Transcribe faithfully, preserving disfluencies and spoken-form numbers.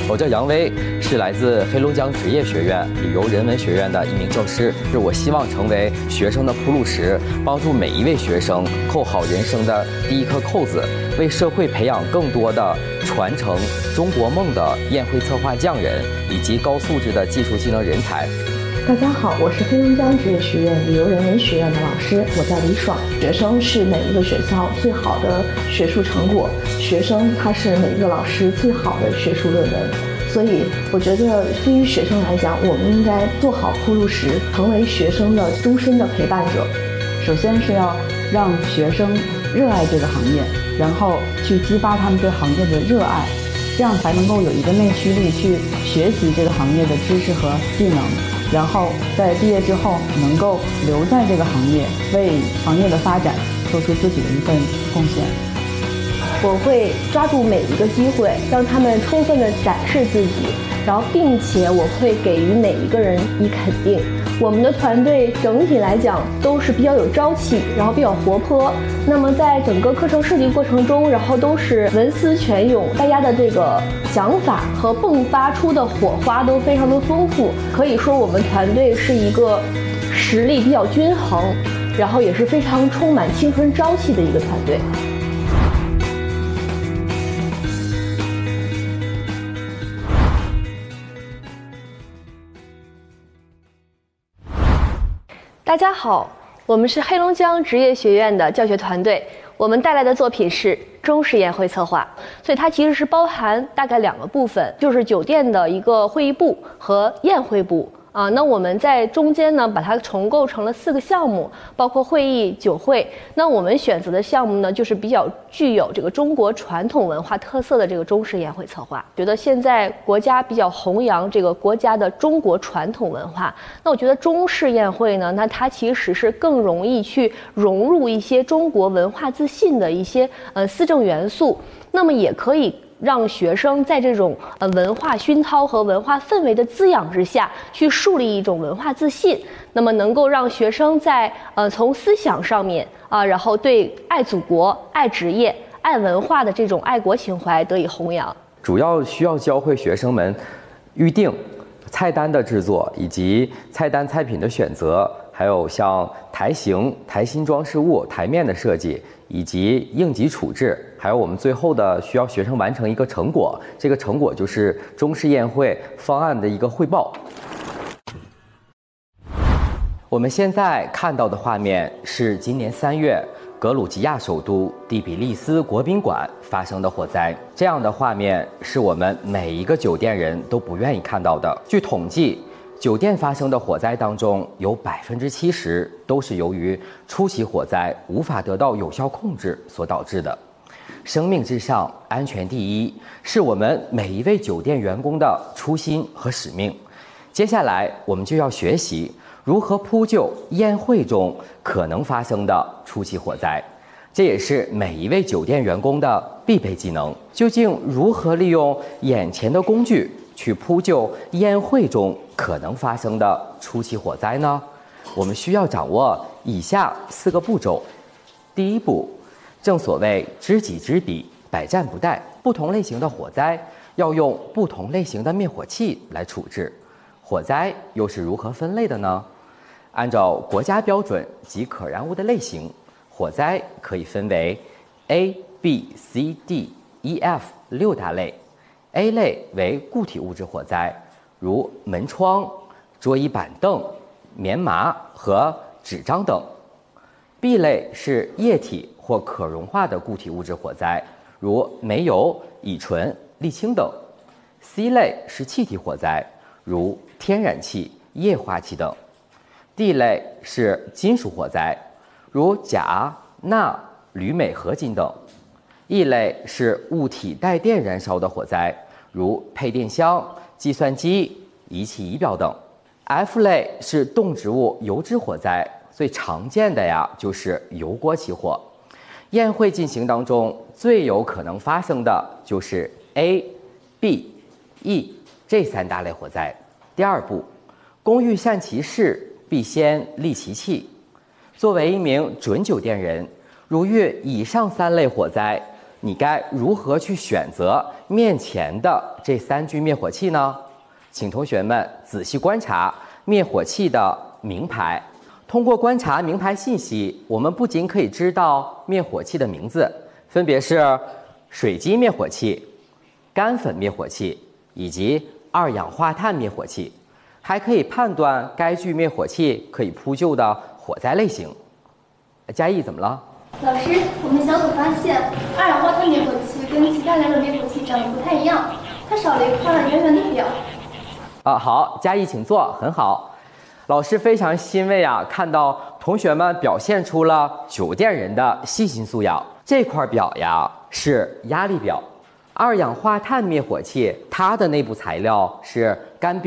我叫杨威，是来自黑龙江职业学院旅游人文学院的一名教师。是我希望成为学生的铺路石，帮助每一位学生扣好人生的第一颗扣子，为社会培养更多的传承中国梦的宴会策划匠人以及高素质的技术技能人才。 大家好，我是黑龙江职业学院旅游人文学院的老师，我叫李爽。学生是每一个学校最好的学术成果，学生他是每一个老师最好的学术论文。所以我觉得对于学生来讲，我们应该做好铺路石，成为学生的终身的陪伴者。 首先是要让学生热爱这个行业，然后去激发他们对行业的热爱，这样才能够有一个内驱力去学习这个行业的知识和技能，然后在毕业之后能够留在这个行业，为行业的发展做出自己的一份贡献。 我会抓住每一个机会，让他们充分的展示自己，然后并且我会给予每一个人以肯定。我们的团队整体来讲都是比较有朝气，然后比较活泼。那么在整个课程设计过程中，然后都是文思泉涌，大家的这个想法和迸发出的火花都非常的丰富。可以说我们团队是一个实力比较均衡，然后也是非常充满青春朝气的一个团队。大家好，我们是黑龙江职业学院的教学团队，我们带来的作品是中式宴会策划，所以它其实是包含大概两个部分，就是酒店的一个会议部和宴会部啊。那我们在中间呢，把它重构成了四个项目，包括会议、酒会。那我们选择的项目呢，就是比较具有这个中国传统文化特色的这个中式宴会策划。觉得现在国家比较弘扬这个国家的中国传统文化，那我觉得中式宴会呢，那它其实是更容易去融入一些中国文化自信的一些呃思政元素，那么也可以让学生在这种呃文化熏陶和文化氛围的滋养之下，去树立一种文化自信，那么能够让学生在呃从思想上面啊、呃，然后对爱祖国、爱职业、爱文化的这种爱国情怀得以弘扬。 主要需要教会学生们预定菜单的制作，以及菜单菜品的选择，还有像台型、台新装饰物、台面的设计，以及应急处置，还有我们最后的需要学生完成一个成果，这个成果就是中式宴会方案的一个汇报。我们现在看到的画面是今年三月格鲁吉亚首都第比利斯国宾馆发生的火灾。这样的画面是我们每一个酒店人都不愿意看到的。据统计，酒店发生的火灾当中，有百分之七十都是由于初期火灾无法得到有效控制所导致的。生命至上，安全第一，是我们每一位酒店员工的初心和使命。接下来，我们就要学习如何扑救宴会中可能发生的初期火灾，这也是每一位酒店员工的必备技能。究竟如何利用眼前的工具去扑救宴会中可能发生的初期火灾呢？我们需要掌握以下四个步骤。第一步，正所谓知己知彼，百战不殆。不同类型的火灾要用不同类型的灭火器来处置。火灾又是如何分类的呢？按照国家标准及可燃物的类型，火灾可以分为 A、B、C、D、E、F 六大类。A 类为固体物质火灾，如门窗、桌椅板凳、棉麻和纸张等。B 类是液体或可融化的固体物质火灾，如煤油、乙醇、沥青等。C 类是气体火灾，如天然气、液化气等。D 类是金属火灾，如钾、钠、铝镁合金等。E 类是物体带电燃烧的火灾，如配电箱、计算机、仪器仪表等。F 类是动植物油脂火灾，最常见的呀就是油锅起火。宴会进行当中最有可能发生的就是 A、B、E 这三大类火灾。第二步，工欲善其事，必先利其器。作为一名准酒店人，如遇以上三类火灾， 你该如何去选择面前的这三具灭火器呢？请同学们仔细观察灭火器的名牌。通过观察名牌信息，我们不仅可以知道灭火器的名字，分别是水基灭火器、干粉灭火器以及二氧化碳灭火器，还可以判断该具灭火器可以扑救的火灾类型。嘉义怎么了？ 老师，我们小组发现二氧化碳灭火器跟其他两种灭火器长得不太一样，它少了一块圆圆的表。 啊，好，嘉义请坐，很好。老师非常欣慰啊，看到同学们表现出了酒店人的细心素养。这块表呀是压力表，二氧化碳灭火器它的内部材料是